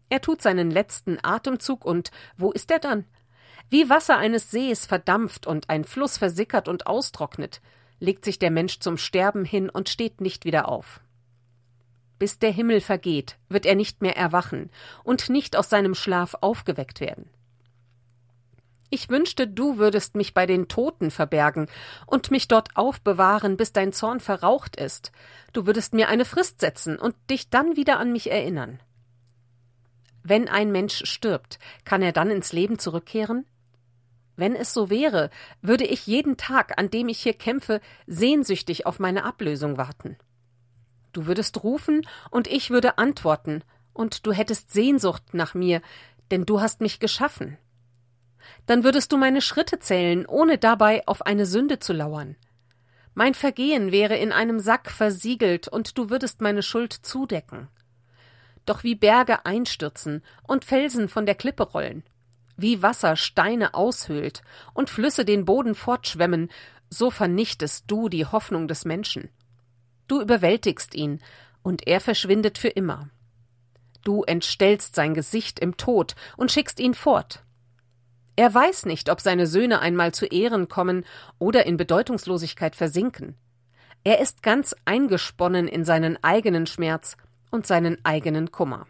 Er tut seinen letzten Atemzug und wo ist er dann? Wie Wasser eines Sees verdampft und ein Fluss versickert und austrocknet, legt sich der Mensch zum Sterben hin und steht nicht wieder auf. Bis der Himmel vergeht, wird er nicht mehr erwachen und nicht aus seinem Schlaf aufgeweckt werden. Ich wünschte, du würdest mich bei den Toten verbergen und mich dort aufbewahren, bis dein Zorn verraucht ist. Du würdest mir eine Frist setzen und dich dann wieder an mich erinnern. Wenn ein Mensch stirbt, kann er dann ins Leben zurückkehren? Wenn es so wäre, würde ich jeden Tag, an dem ich hier kämpfe, sehnsüchtig auf meine Ablösung warten. Du würdest rufen und ich würde antworten, und du hättest Sehnsucht nach mir, denn du hast mich geschaffen. Dann würdest du meine Schritte zählen, ohne dabei auf eine Sünde zu lauern. Mein Vergehen wäre in einem Sack versiegelt, und du würdest meine Schuld zudecken. Doch wie Berge einstürzen und Felsen von der Klippe rollen, wie Wasser Steine aushöhlt und Flüsse den Boden fortschwemmen, so vernichtest du die Hoffnung des Menschen. Du überwältigst ihn, und er verschwindet für immer. Du entstellst sein Gesicht im Tod und schickst ihn fort. Er weiß nicht, ob seine Söhne einmal zu Ehren kommen oder in Bedeutungslosigkeit versinken. Er ist ganz eingesponnen in seinen eigenen Schmerz und seinen eigenen Kummer.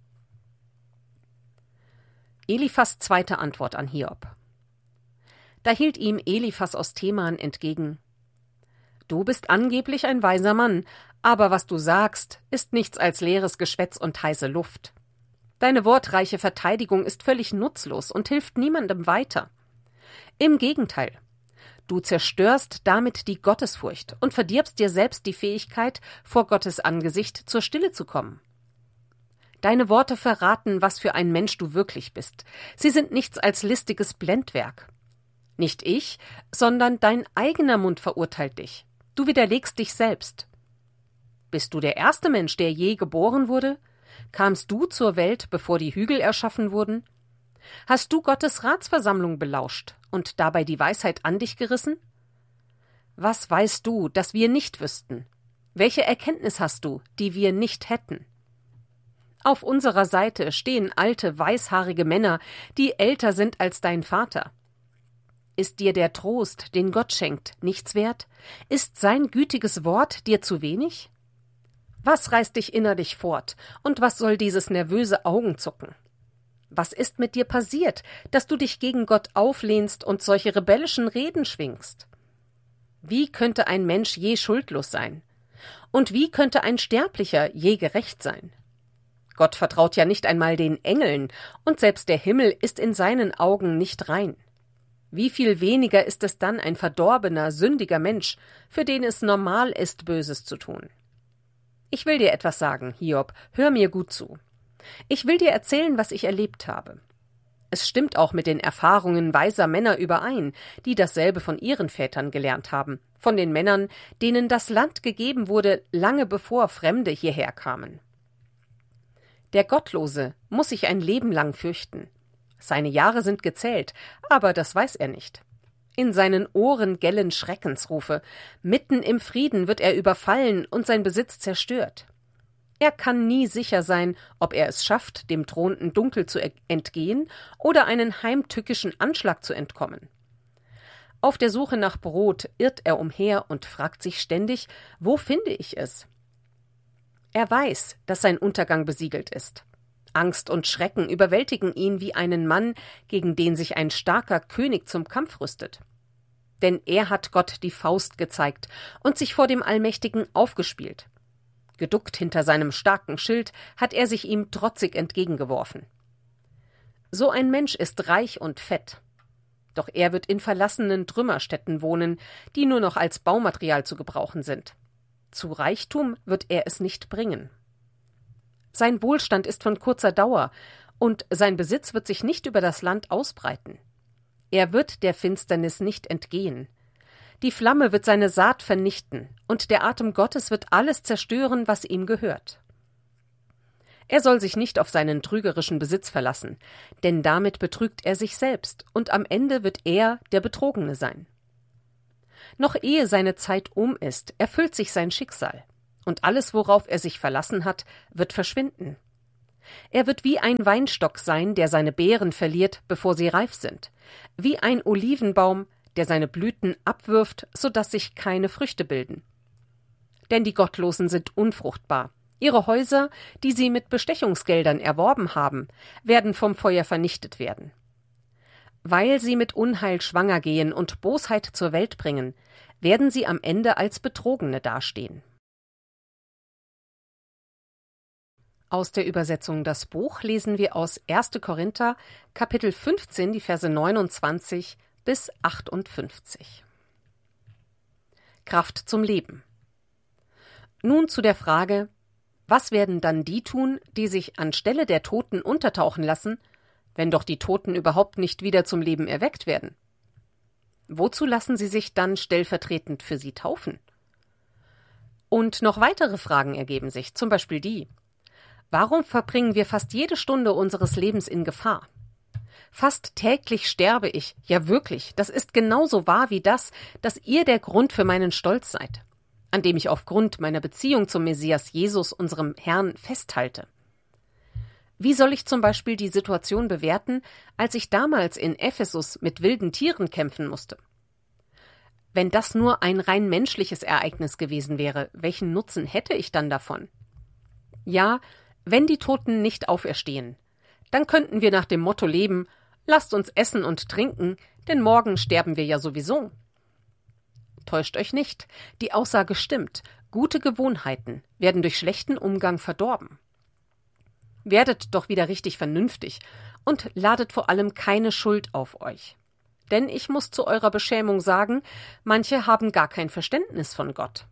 Eliphas zweite Antwort an Hiob. Da hielt ihm Eliphas aus Teman entgegen: Du bist angeblich ein weiser Mann, aber was du sagst, ist nichts als leeres Geschwätz und heiße Luft. Deine wortreiche Verteidigung ist völlig nutzlos und hilft niemandem weiter. Im Gegenteil, du zerstörst damit die Gottesfurcht und verdirbst dir selbst die Fähigkeit, vor Gottes Angesicht zur Stille zu kommen. Deine Worte verraten, was für ein Mensch du wirklich bist. Sie sind nichts als listiges Blendwerk. Nicht ich, sondern dein eigener Mund verurteilt dich. Du widerlegst dich selbst. Bist du der erste Mensch, der je geboren wurde? Kamst du zur Welt, bevor die Hügel erschaffen wurden? Hast du Gottes Ratsversammlung belauscht und dabei die Weisheit an dich gerissen? Was weißt du, das wir nicht wüssten? Welche Erkenntnis hast du, die wir nicht hätten? Auf unserer Seite stehen alte, weißhaarige Männer, die älter sind als dein Vater. Ist dir der Trost, den Gott schenkt, nichts wert? Ist sein gütiges Wort dir zu wenig? Was reißt dich innerlich fort, und was soll dieses nervöse Augenzucken? Was ist mit dir passiert, dass du dich gegen Gott auflehnst und solche rebellischen Reden schwingst? Wie könnte ein Mensch je schuldlos sein? Und wie könnte ein Sterblicher je gerecht sein? Gott vertraut ja nicht einmal den Engeln, und selbst der Himmel ist in seinen Augen nicht rein. Wie viel weniger ist es dann ein verdorbener, sündiger Mensch, für den es normal ist, Böses zu tun? Ich will dir etwas sagen, Hiob, hör mir gut zu. Ich will dir erzählen, was ich erlebt habe. Es stimmt auch mit den Erfahrungen weiser Männer überein, die dasselbe von ihren Vätern gelernt haben, von den Männern, denen das Land gegeben wurde, lange bevor Fremde hierher kamen. Der Gottlose muss sich ein Leben lang fürchten. Seine Jahre sind gezählt, aber das weiß er nicht. In seinen Ohren gellen Schreckensrufe. Mitten im Frieden wird er überfallen und sein Besitz zerstört. Er kann nie sicher sein, ob er es schafft, dem drohenden Dunkel zu entgehen oder einen heimtückischen Anschlag zu entkommen. Auf der Suche nach Brot irrt er umher und fragt sich ständig, wo finde ich es? Er weiß, dass sein Untergang besiegelt ist. Angst und Schrecken überwältigen ihn wie einen Mann, gegen den sich ein starker König zum Kampf rüstet. Denn er hat Gott die Faust gezeigt und sich vor dem Allmächtigen aufgespielt. Geduckt hinter seinem starken Schild hat er sich ihm trotzig entgegengeworfen. So ein Mensch ist reich und fett. Doch er wird in verlassenen Trümmerstätten wohnen, die nur noch als Baumaterial zu gebrauchen sind. Zu Reichtum wird er es nicht bringen. Sein Wohlstand ist von kurzer Dauer, und sein Besitz wird sich nicht über das Land ausbreiten. Er wird der Finsternis nicht entgehen. Die Flamme wird seine Saat vernichten, und der Atem Gottes wird alles zerstören, was ihm gehört. Er soll sich nicht auf seinen trügerischen Besitz verlassen, denn damit betrügt er sich selbst, und am Ende wird er der Betrogene sein. Noch ehe seine Zeit um ist, erfüllt sich sein Schicksal, und alles, worauf er sich verlassen hat, wird verschwinden. Er wird wie ein Weinstock sein, der seine Beeren verliert, bevor sie reif sind, wie ein Olivenbaum, der seine Blüten abwirft, sodass sich keine Früchte bilden. Denn die Gottlosen sind unfruchtbar. Ihre Häuser, die sie mit Bestechungsgeldern erworben haben, werden vom Feuer vernichtet werden. Weil sie mit Unheil schwanger gehen und Bosheit zur Welt bringen, werden sie am Ende als Betrogene dastehen. Aus der Übersetzung Das Buch lesen wir aus 1. Korinther, Kapitel 15, die Verse 29 bis 58. Kraft zum Leben. Nun zu der Frage, was werden dann die tun, die sich anstelle der Toten untertauchen lassen, wenn doch die Toten überhaupt nicht wieder zum Leben erweckt werden? Wozu lassen sie sich dann stellvertretend für sie taufen? Und noch weitere Fragen ergeben sich, zum Beispiel die: Warum verbringen wir fast jede Stunde unseres Lebens in Gefahr? Fast täglich sterbe ich, ja wirklich, das ist genauso wahr wie das, dass ihr der Grund für meinen Stolz seid, an dem ich aufgrund meiner Beziehung zum Messias Jesus, unserem Herrn, festhalte. Wie soll ich zum Beispiel die Situation bewerten, als ich damals in Ephesus mit wilden Tieren kämpfen musste? Wenn das nur ein rein menschliches Ereignis gewesen wäre, welchen Nutzen hätte ich dann davon? Ja, wenn die Toten nicht auferstehen, dann könnten wir nach dem Motto leben: Lasst uns essen und trinken, denn morgen sterben wir ja sowieso. Täuscht euch nicht, die Aussage stimmt, gute Gewohnheiten werden durch schlechten Umgang verdorben. Werdet doch wieder richtig vernünftig und ladet vor allem keine Schuld auf euch. Denn ich muss zu eurer Beschämung sagen, manche haben gar kein Verständnis von Gott.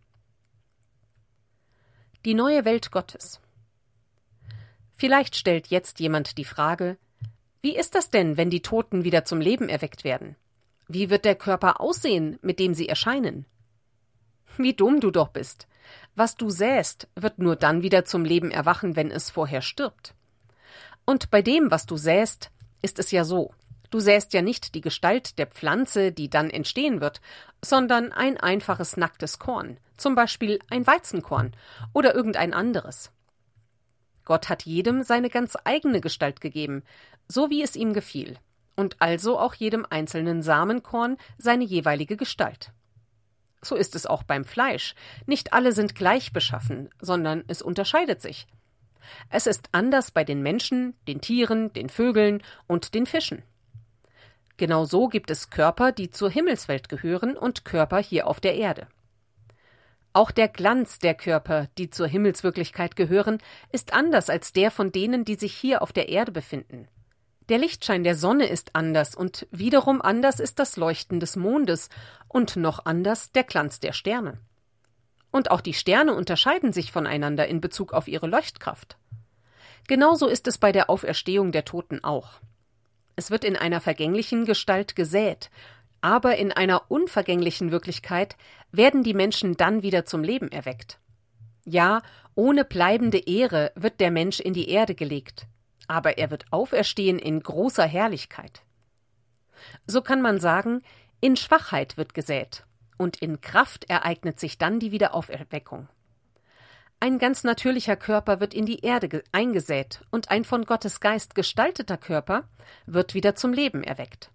Die neue Welt Gottes. Vielleicht stellt jetzt jemand die Frage: Wie ist das denn, wenn die Toten wieder zum Leben erweckt werden? Wie wird der Körper aussehen, mit dem sie erscheinen? Wie dumm du doch bist. Was du säst, wird nur dann wieder zum Leben erwachen, wenn es vorher stirbt. Und bei dem, was du säst, ist es ja so: Du säst ja nicht die Gestalt der Pflanze, die dann entstehen wird, sondern ein einfaches nacktes Korn, zum Beispiel ein Weizenkorn oder irgendein anderes. Gott hat jedem seine ganz eigene Gestalt gegeben, so wie es ihm gefiel, und also auch jedem einzelnen Samenkorn seine jeweilige Gestalt. So ist es auch beim Fleisch. Nicht alle sind gleich beschaffen, sondern es unterscheidet sich. Es ist anders bei den Menschen, den Tieren, den Vögeln und den Fischen. Genauso gibt es Körper, die zur Himmelswelt gehören, und Körper hier auf der Erde. Auch der Glanz der Körper, die zur Himmelswirklichkeit gehören, ist anders als der von denen, die sich hier auf der Erde befinden. Der Lichtschein der Sonne ist anders und wiederum anders ist das Leuchten des Mondes und noch anders der Glanz der Sterne. Und auch die Sterne unterscheiden sich voneinander in Bezug auf ihre Leuchtkraft. Genauso ist es bei der Auferstehung der Toten auch. Es wird in einer vergänglichen Gestalt gesät, aber in einer unvergänglichen Wirklichkeit werden die Menschen dann wieder zum Leben erweckt. Ja, ohne bleibende Ehre wird der Mensch in die Erde gelegt, aber er wird auferstehen in großer Herrlichkeit. So kann man sagen, in Schwachheit wird gesät, und in Kraft ereignet sich dann die Wiederauferweckung. Ein ganz natürlicher Körper wird in die Erde eingesät, und ein von Gottes Geist gestalteter Körper wird wieder zum Leben erweckt.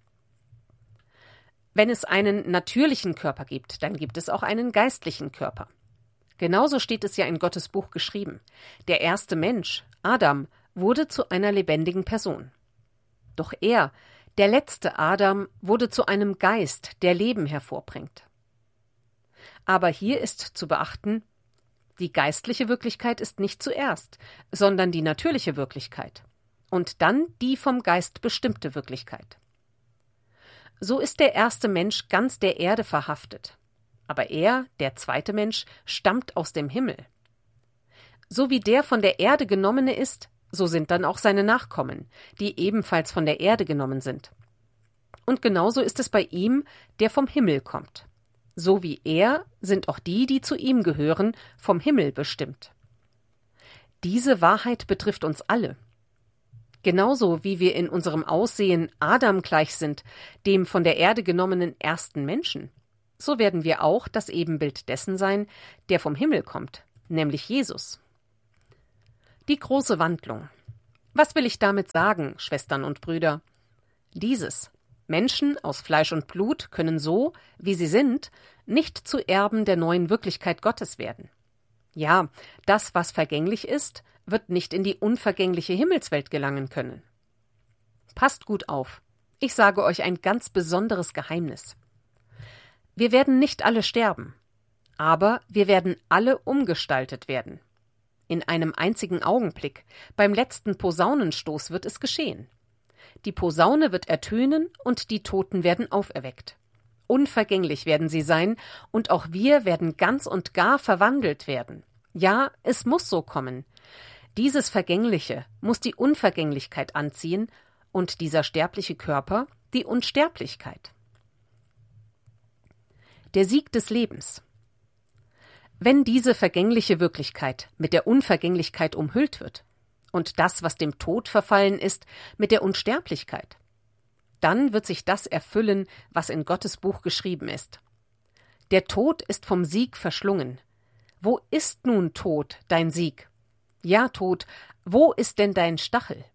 Wenn es einen natürlichen Körper gibt, dann gibt es auch einen geistlichen Körper. Genauso steht es ja in Gottes Buch geschrieben: Der erste Mensch, Adam, wurde zu einer lebendigen Person. Doch er, der letzte Adam, wurde zu einem Geist, der Leben hervorbringt. Aber hier ist zu beachten: Die geistliche Wirklichkeit ist nicht zuerst, sondern die natürliche Wirklichkeit. Und dann die vom Geist bestimmte Wirklichkeit. So ist der erste Mensch ganz der Erde verhaftet. Aber er, der zweite Mensch, stammt aus dem Himmel. So wie der von der Erde genommene ist, so sind dann auch seine Nachkommen, die ebenfalls von der Erde genommen sind. Und genauso ist es bei ihm, der vom Himmel kommt. So wie er sind auch die, die zu ihm gehören, vom Himmel bestimmt. Diese Wahrheit betrifft uns alle. Genauso wie wir in unserem Aussehen Adam gleich sind, dem von der Erde genommenen ersten Menschen, so werden wir auch das Ebenbild dessen sein, der vom Himmel kommt, nämlich Jesus. Die große Wandlung. Was will ich damit sagen, Schwestern und Brüder? Dieses: Menschen aus Fleisch und Blut können so, wie sie sind, nicht zu Erben der neuen Wirklichkeit Gottes werden. Ja, das, was vergänglich ist, wird nicht in die unvergängliche Himmelswelt gelangen können. Passt gut auf. Ich sage euch ein ganz besonderes Geheimnis. Wir werden nicht alle sterben, aber wir werden alle umgestaltet werden. In einem einzigen Augenblick, beim letzten Posaunenstoß wird es geschehen. Die Posaune wird ertönen und die Toten werden auferweckt. Unvergänglich werden sie sein, und auch wir werden ganz und gar verwandelt werden. Ja, es muss so kommen. Dieses Vergängliche muss die Unvergänglichkeit anziehen und dieser sterbliche Körper die Unsterblichkeit. Der Sieg des Lebens. Wenn diese vergängliche Wirklichkeit mit der Unvergänglichkeit umhüllt wird und das, was dem Tod verfallen ist, mit der Unsterblichkeit, dann wird sich das erfüllen, was in Gottes Buch geschrieben ist. Der Tod ist vom Sieg verschlungen. Wo ist nun, Tod, dein Sieg? Ja, Tod, wo ist denn dein Stachel?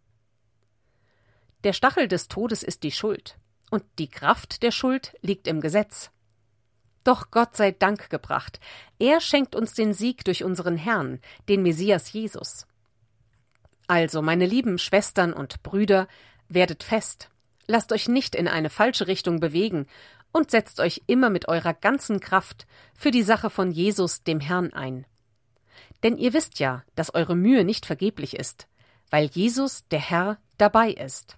Der Stachel des Todes ist die Schuld, und die Kraft der Schuld liegt im Gesetz. Doch Gott sei Dank gebracht, er schenkt uns den Sieg durch unseren Herrn, den Messias Jesus. Also, meine lieben Schwestern und Brüder, werdet fest, lasst euch nicht in eine falsche Richtung bewegen und setzt euch immer mit eurer ganzen Kraft für die Sache von Jesus, dem Herrn, ein. Denn ihr wisst ja, dass eure Mühe nicht vergeblich ist, weil Jesus, der Herr, dabei ist.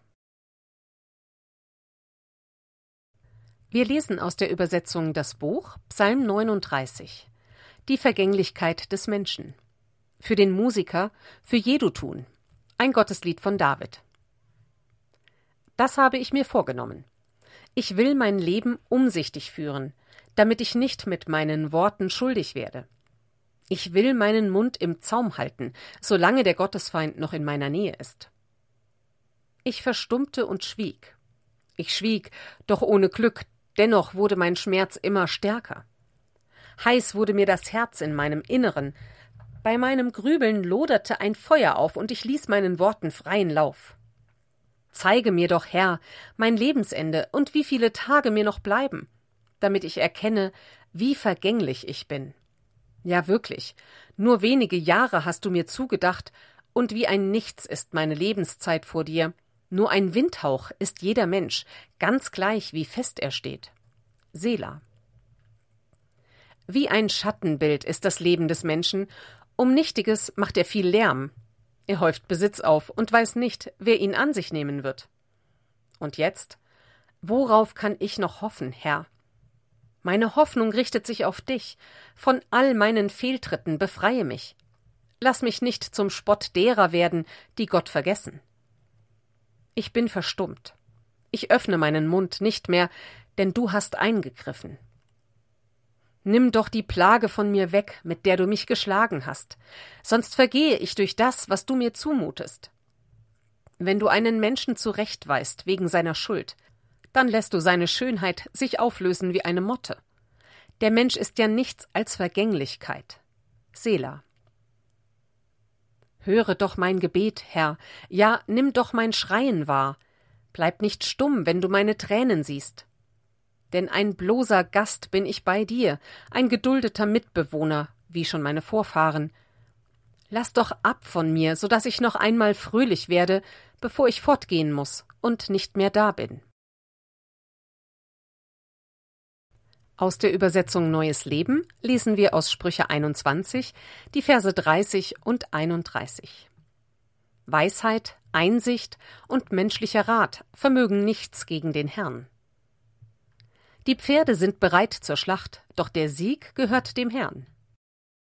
Wir lesen aus der Übersetzung das Buch Psalm 39, die Vergänglichkeit des Menschen. Für den Musiker, für Jedutun, ein Gotteslied von David. Das habe ich mir vorgenommen. Ich will mein Leben umsichtig führen, damit ich nicht mit meinen Worten schuldig werde. Ich will meinen Mund im Zaum halten, solange der Gottesfeind noch in meiner Nähe ist. Ich verstummte und schwieg. Ich schwieg, doch ohne Glück, dennoch wurde mein Schmerz immer stärker. Heiß wurde mir das Herz in meinem Inneren. Bei meinem Grübeln loderte ein Feuer auf, und ich ließ meinen Worten freien Lauf. Zeige mir doch, Herr, mein Lebensende und wie viele Tage mir noch bleiben, damit ich erkenne, wie vergänglich ich bin. Ja, wirklich, nur wenige Jahre hast du mir zugedacht, und wie ein Nichts ist meine Lebenszeit vor dir. Nur ein Windhauch ist jeder Mensch, ganz gleich, wie fest er steht. Selah. Wie ein Schattenbild ist das Leben des Menschen, um Nichtiges macht er viel Lärm. Er häuft Besitz auf und weiß nicht, wer ihn an sich nehmen wird. Und jetzt? Worauf kann ich noch hoffen, Herr? Meine Hoffnung richtet sich auf dich. Von all meinen Fehltritten befreie mich. Lass mich nicht zum Spott derer werden, die Gott vergessen. Ich bin verstummt. Ich öffne meinen Mund nicht mehr, denn du hast eingegriffen. Nimm doch die Plage von mir weg, mit der du mich geschlagen hast, sonst vergehe ich durch das, was du mir zumutest. Wenn du einen Menschen zurechtweist wegen seiner Schuld, dann lässt du seine Schönheit sich auflösen wie eine Motte. Der Mensch ist ja nichts als Vergänglichkeit. Selah. Höre doch mein Gebet, Herr, ja, nimm doch mein Schreien wahr. Bleib nicht stumm, wenn du meine Tränen siehst. Denn ein bloßer Gast bin ich bei dir, ein geduldeter Mitbewohner, wie schon meine Vorfahren. Lass doch ab von mir, so dass ich noch einmal fröhlich werde, bevor ich fortgehen muss und nicht mehr da bin. Aus der Übersetzung Neues Leben lesen wir aus Sprüche 21, die Verse 30 und 31. Weisheit, Einsicht und menschlicher Rat vermögen nichts gegen den Herrn. Die Pferde sind bereit zur Schlacht, doch der Sieg gehört dem Herrn.